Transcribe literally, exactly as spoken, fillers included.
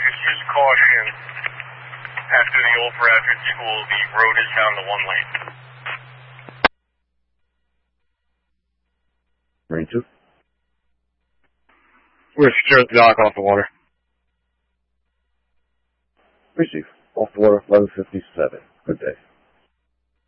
just caution. After the Old Bradford School, the road is down to one lane. Range two. We're secure the dock off the water. Receive. Off the water, eleven fifty-seven. Good day.